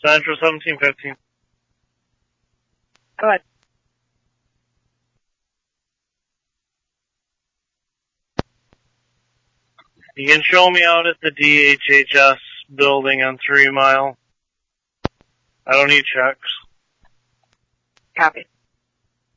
Central 1715. Go ahead. You can show me out at the DHHS building on 3 Mile. I don't need checks. Copy.